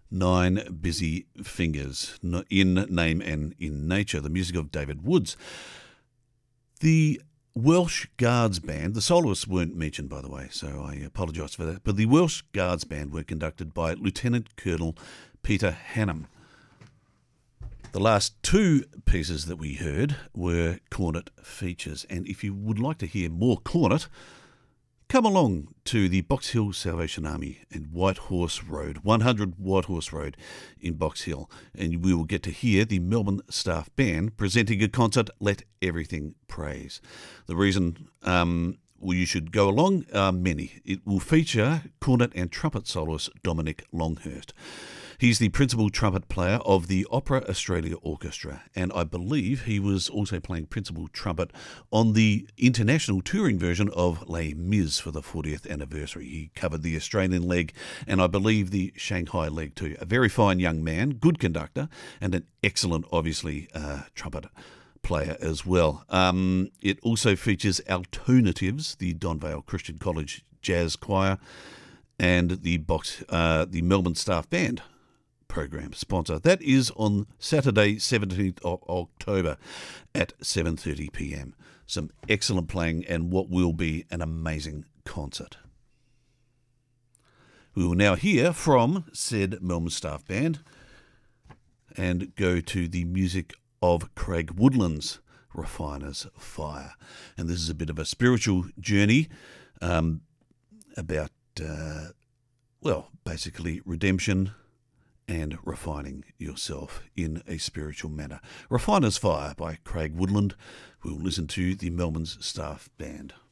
Nine Busy Fingers, in name and in nature, the music of David Woods. The Welsh Guards Band, the soloists weren't mentioned, by the way, so I apologise for that, but the Welsh Guards Band were conducted by Lieutenant Colonel Peter Hannam. The last two pieces that we heard were Cornet features, and if you would like to hear more Cornet, come along to the Box Hill Salvation Army in Whitehorse Road, 100 Whitehorse Road in Box Hill, and we will get to hear the Melbourne Staff Band presenting a concert, Let Everything Praise. The reason you should go along are many. It will feature cornet and trumpet soloist Dominic Longhurst. He's the principal trumpet player of the Opera Australia Orchestra, and I believe he was also playing principal trumpet on the international touring version of Les Mis for the 40th anniversary. He covered the Australian leg and I believe the Shanghai leg too. A very fine young man, good conductor, and an excellent, obviously, trumpet player as well. It also features Alternatives, the Donvale Christian College Jazz Choir, and the Melbourne Staff Band program sponsor. That is on Saturday, 17th of October at 7:30 p.m. Some excellent playing and what will be an amazing concert. We will now hear from said Melbourne Staff Band and go to the music of Craig Woodland's Refiner's Fire. And this is a bit of a spiritual journey about, basically redemption and refining yourself in a spiritual manner. Refiner's Fire by Craig Woodland. We'll listen to the Melbourne's Staff Band.